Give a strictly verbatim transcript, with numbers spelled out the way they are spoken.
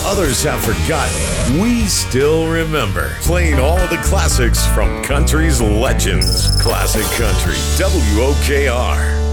others have forgotten, we still remember. Playing all the classics from country's legends. Classic Country, W O K R.